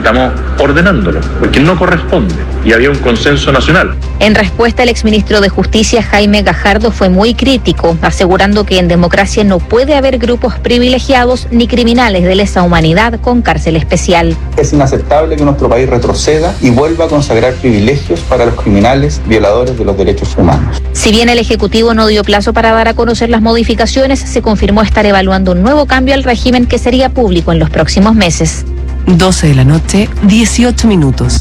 estamos ordenándolo, porque no corresponde y había un consenso nacional. En respuesta, el exministro de Justicia, Jaime Gajardo, fue muy crítico, asegurando que en democracia no puede haber grupos privilegiados ni criminales de lesa humanidad con cárcel especial. Es inaceptable que nuestro país retroceda y vuelva a consagrar privilegios para los criminales violadores de los derechos humanos. Si bien el Ejecutivo no dio plazo para dar a conocer las modificaciones, se confirmó estar evaluando un nuevo cambio al régimen que sería público en los próximos meses. 12 de la noche, 18 minutos.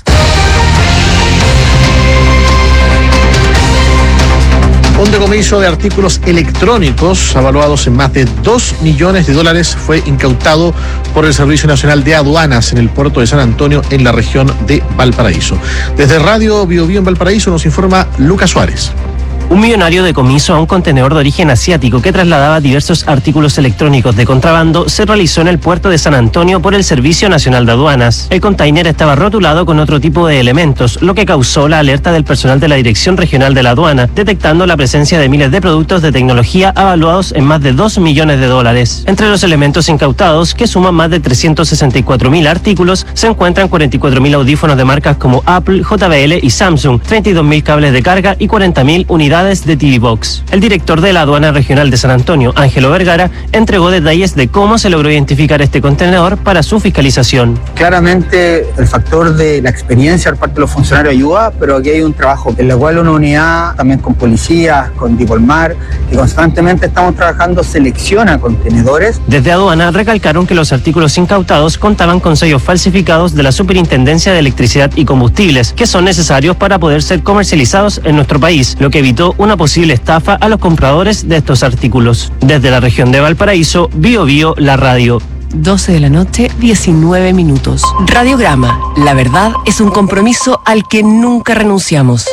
Un decomiso de artículos electrónicos avaluados en más de $2 millones fue incautado por el Servicio Nacional de Aduanas en el puerto de San Antonio, en la región de Valparaíso. Desde Radio Bio Bio en Valparaíso nos informa Lucas Suárez. Un millonario decomiso a un contenedor de origen asiático que trasladaba diversos artículos electrónicos de contrabando se realizó en el puerto de San Antonio por el Servicio Nacional de Aduanas. El container estaba rotulado con otro tipo de elementos, lo que causó la alerta del personal de la Dirección Regional de la Aduana, detectando la presencia de miles de productos de tecnología avaluados en más de $2 millones. Entre los elementos incautados, que suman más de 364.000 artículos, se encuentran 44.000 audífonos de marcas como Apple, JBL y Samsung, 32.000 cables de carga y 40.000 unidades de TV Box. El director de la Aduana Regional de San Antonio, Ángelo Vergara, entregó detalles de cómo se logró identificar este contenedor para su fiscalización. Claramente el factor de la experiencia por parte de los funcionarios ayuda, pero aquí hay un trabajo en el cual una unidad, también con policías, con Dipolmar, que constantemente estamos trabajando, selecciona contenedores. Desde Aduana recalcaron que los artículos incautados contaban con sellos falsificados de la Superintendencia de Electricidad y Combustibles, que son necesarios para poder ser comercializados en nuestro país, lo que evitó una posible estafa a los compradores de estos artículos. Desde la región de Valparaíso, Bio Bio, la radio. 12 de la noche, 19 minutos. Radiograma. La verdad es un compromiso al que nunca renunciamos.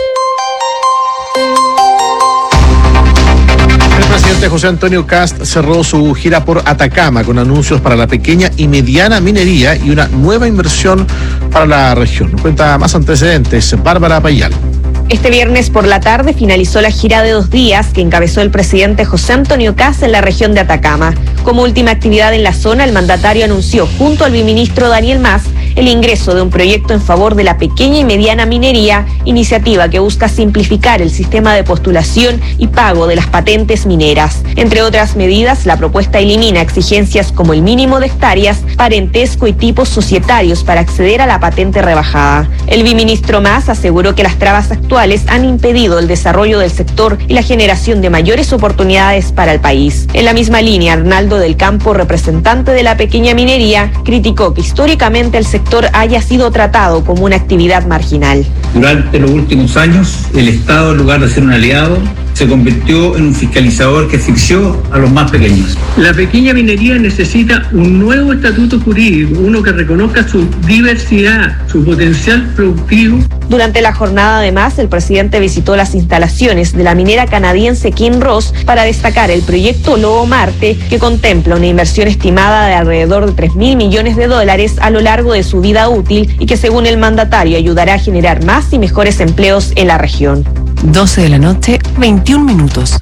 El presidente José Antonio Kast cerró su gira por Atacama con anuncios para la pequeña y mediana minería y una nueva inversión para la región. Nos cuenta más antecedentes Bárbara Payal. Este viernes por la tarde finalizó la gira de 2 días que encabezó el presidente José Antonio Kast en la región de Atacama. Como última actividad en la zona, el mandatario anunció junto al viceministro Daniel Mas el ingreso de un proyecto en favor de la pequeña y mediana minería, iniciativa que busca simplificar el sistema de postulación y pago de las patentes mineras. Entre otras medidas, la propuesta elimina exigencias como el mínimo de hectáreas, parentesco y tipos societarios para acceder a la patente rebajada. El viceministro Mas aseguró que las trabas actuales han impedido el desarrollo del sector y la generación de mayores oportunidades para el país. En la misma línea, Arnaldo del Campo, representante de la pequeña minería, criticó que históricamente el sector haya sido tratado como una actividad marginal. Durante los últimos años, el Estado, en lugar de ser un aliado, se convirtió en un fiscalizador que asfixió a los más pequeños. La pequeña minería necesita un nuevo estatuto jurídico, uno que reconozca su diversidad, su potencial productivo. Durante la jornada, además, el presidente visitó las instalaciones de la minera canadiense Kinross para destacar el proyecto Lobo Marte, que contempla una inversión estimada de alrededor de $3.000 millones a lo largo de su vida útil y que, según el mandatario, ayudará a generar más y mejores empleos en la región. 12 de la noche, 21 minutos.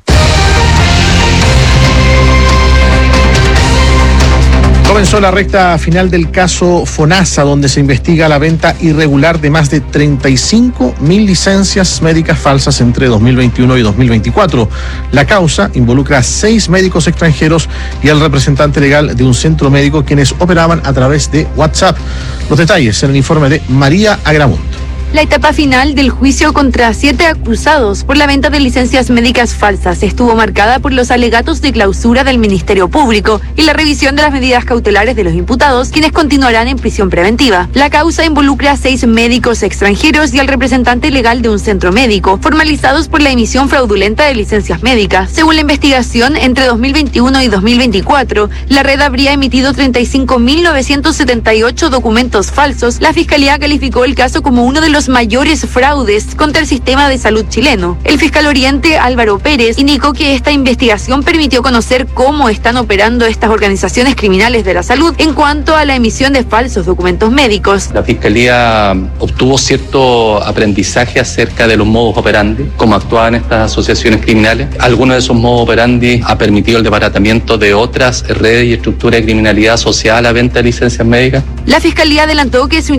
Comenzó la recta final del caso FONASA, donde se investiga la venta irregular de más de 35.000 licencias médicas falsas entre 2021 y 2024. La causa involucra a 6 médicos extranjeros y al representante legal de un centro médico, quienes operaban a través de WhatsApp. Los detalles en el informe de María Agramunt. La etapa final del juicio contra 7 acusados por la venta de licencias médicas falsas estuvo marcada por los alegatos de clausura del Ministerio Público y la revisión de las medidas cautelares de los imputados, quienes continuarán en prisión preventiva. La causa involucra a 6 médicos extranjeros y al representante legal de un centro médico, formalizados por la emisión fraudulenta de licencias médicas. Según la investigación, entre 2021 y 2024, la red habría emitido 35.978 documentos falsos. La Fiscalía calificó el caso como uno de los mayores fraudes contra el sistema de salud chileno. El fiscal oriente, Álvaro Pérez, indicó que esta investigación permitió conocer cómo están operando estas organizaciones criminales de la salud en cuanto a la emisión de falsos documentos médicos. La Fiscalía obtuvo cierto aprendizaje acerca de los modus operandi, cómo actuaban estas asociaciones criminales. Algunos de esos modus operandi ha permitido el desbaratamiento de otras redes y estructuras de criminalidad asociada a la venta de licencias médicas. La Fiscalía adelantó que su